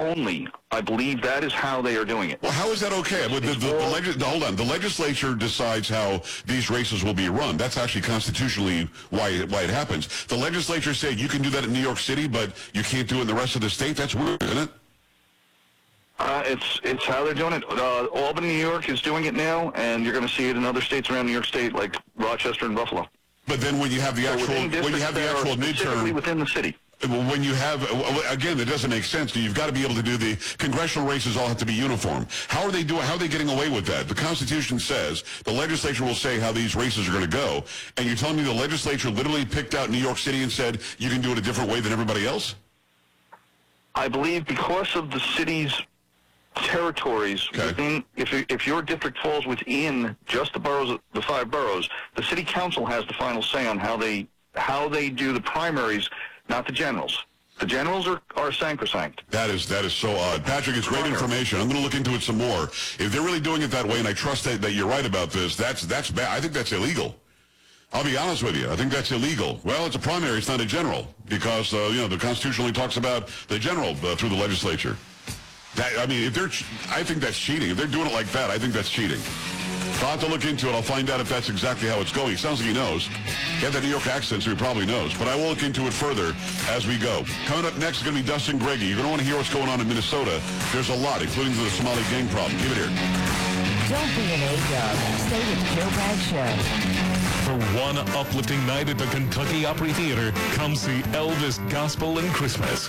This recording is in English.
only. I believe that is how they are doing it. Well, how is that okay? Hold on. The legislature decides how these races will be run. That's actually constitutionally why it happens. The legislature said you can do that in New York City, but you can't do it in the rest of the state. That's weird, isn't it? It's how they're doing it. Albany, New York is doing it now, and you're going to see it in other states around New York State, like Rochester and Buffalo. But then when you have the actual midterm within the city. When you have, again, that doesn't make sense. You've got to be able to do the congressional races all have to be uniform. How are they doing? How are they getting away with that? The Constitution says the legislature will say how these races are going to go, and you're telling me the legislature literally picked out New York City and said you can do it a different way than everybody else? I believe because of the city's territories, within, if your district falls within just the boroughs, the 5 boroughs, the city council has the final say on how they do the primaries. Not the generals. The generals are sacrosanct. That is so odd. Patrick, it's great information. I'm going to look into it some more. If they're really doing it that way, and I trust that you're right about this, that's bad. I think that's illegal. I'll be honest with you. I think that's illegal. Well, it's a primary. It's not a general because, the Constitution only talks about the general through the legislature. I think that's cheating. If they're doing it like that, I think that's cheating. So I'll have to look into it. I'll find out if that's exactly how it's going. It sounds like he knows. He had that New York accent, so he probably knows. But I will look into it further as we go. Coming up next is going to be Dustin Greggy. You're going to want to hear what's going on in Minnesota. There's a lot, including the Somali gang problem. Keep it here. Don't be an A-dub. Stay with Joe Bag Show. For one uplifting night at the Kentucky Opry Theater, come see Elvis Gospel and Christmas.